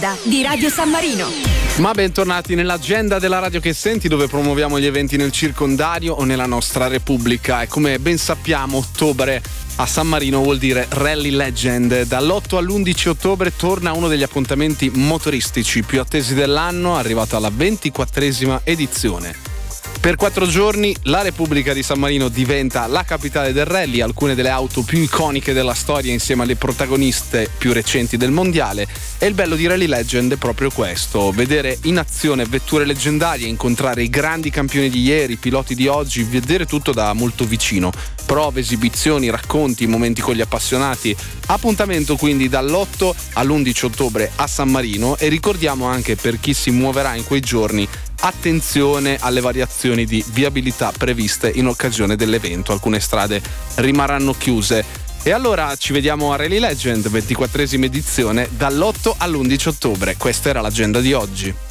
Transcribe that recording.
Di Radio San Marino. Ma bentornati nell'agenda della radio che senti, dove promuoviamo gli eventi nel circondario o nella nostra Repubblica. E come ben sappiamo, ottobre a San Marino vuol dire Rally Legend. Dall'8 all'11 ottobre torna uno degli appuntamenti motoristici più attesi dell'anno, arrivato alla 24esima edizione. Per 4 giorni la Repubblica di San Marino diventa la capitale del rally, alcune delle auto più iconiche della storia insieme alle protagoniste più recenti del mondiale. E il bello di Rally Legend è proprio questo: vedere in azione vetture leggendarie, incontrare i grandi campioni di ieri, i piloti di oggi, vedere tutto da molto vicino. Prove, esibizioni, racconti, momenti con gli appassionati. Appuntamento quindi dall'8 all'11 ottobre a San Marino, e ricordiamo anche, per chi si muoverà in quei giorni, attenzione alle variazioni di viabilità previste in occasione dell'evento. Alcune strade rimarranno chiuse. E allora ci vediamo a Rally Legend, 24esima edizione, dall'8 all'11 ottobre. Questa era l'agenda di oggi.